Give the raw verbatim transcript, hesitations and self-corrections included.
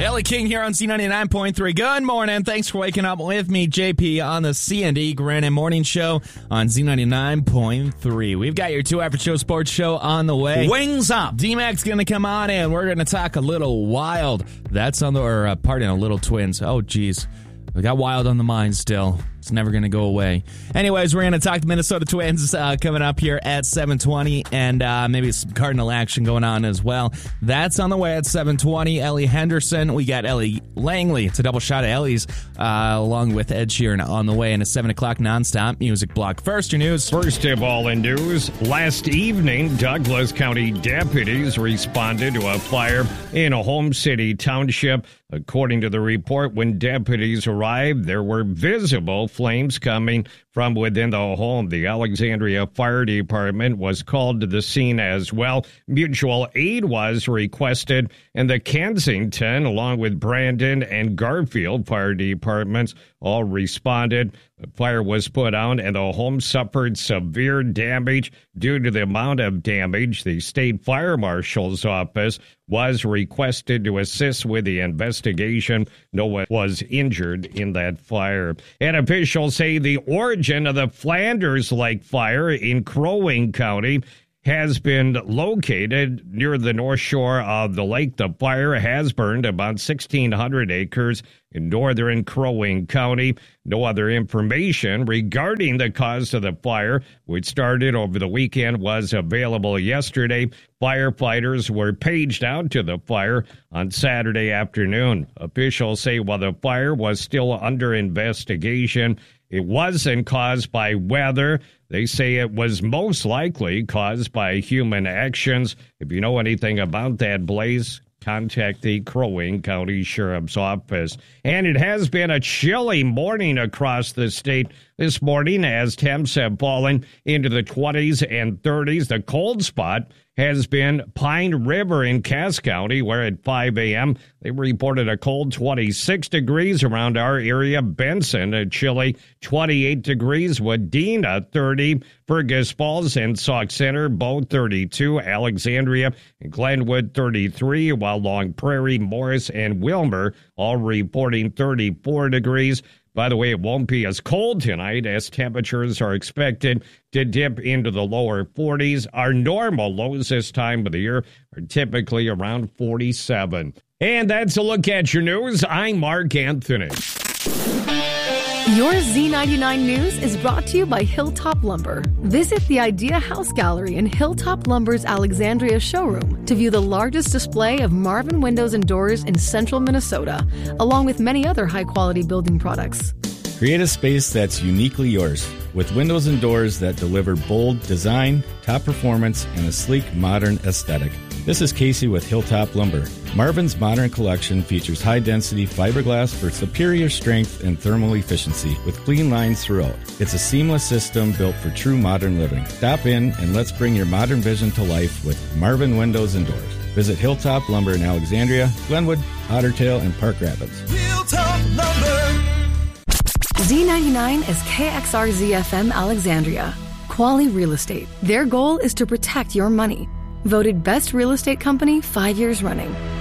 Ellie King here on Z ninety-nine point three. Good morning. Thanks for waking up with me, J P, on the C and D Granite Morning Show on Z ninety-nine point three. We've got your two after show sports show on the way. Wings up. D-Mac's going to come on in. We're going to talk a little wild. That's on the, or uh, pardon, a little twins. Oh, geez. We got wild on the mind still. It's never going to go away. Anyways, we're going to talk to Minnesota Twins uh, coming up here at seven twenty, and uh, maybe some Cardinal action going on as well. That's on the way at seven twenty. Ellie Henderson. We got Ellie Langley. It's a double shot of Ellie's, uh, along with Ed Sheeran on the way in a seven o'clock nonstop music block. First, your news. First of all in news, last evening, Douglas County deputies responded to a fire in a Home City township. According to the report, when deputies arrived, there were visible flames coming from within the home. The Alexandria Fire Department was called to the scene as well. Mutual aid was requested, and the Kensington, along with Brandon and Garfield Fire Departments, all responded. The fire was put out, and the home suffered severe damage. Due to the amount of damage, the state fire marshal's office was requested to assist with the investigation. No one was injured in that fire. And officials say the origin of the Flanders Lake fire in Crow Wing County has been located near the north shore of the lake. The fire has burned about sixteen hundred acres in northern Crow Wing County. No other information regarding the cause of the fire, which started over the weekend, was available yesterday. Firefighters were paged out to the fire on Saturday afternoon. Officials say while the fire was still under investigation, it wasn't caused by weather. They say it was most likely caused by human actions. If you know anything about that blaze, contact the Crow Wing County Sheriff's Office. And it has been a chilly morning across the state this morning as temps have fallen into the twenties and thirties. The cold spot has been Pine River in Cass County, where at five a.m. they reported a cold twenty-six degrees around our area. Benson, a chilly twenty-eight degrees. Wadena, thirty. Fergus Falls and Sauk Center, both thirty-two. Alexandria and Glenwood, thirty-three. While Long Prairie, Morris, and Wilmer all reporting thirty-four degrees. By the way, it won't be as cold tonight as temperatures are expected to dip into the lower forties. Our normal lows this time of the year are typically around forty-seven. And that's a look at your news. I'm Mark Anthony. Your Z ninety-nine News is brought to you by Hilltop Lumber. Visit the Idea House Gallery in Hilltop Lumber's Alexandria showroom to view the largest display of Marvin windows and doors in central Minnesota, along with many other high-quality building products. Create a space that's uniquely yours with windows and doors that deliver bold design, top performance, and a sleek, modern aesthetic. This is Casey with Hilltop Lumber. Marvin's Modern Collection features high-density fiberglass for superior strength and thermal efficiency with clean lines throughout. It's a seamless system built for true modern living. Stop in and let's bring your modern vision to life with Marvin Windows and Doors. Visit Hilltop Lumber in Alexandria, Glenwood, Otter Tail, and Park Rapids. Hilltop Lumber. Z ninety-nine is K X R Z F M Alexandria. Quali Real Estate. Their goal is to protect your money. Voted Best Real Estate Company five years running.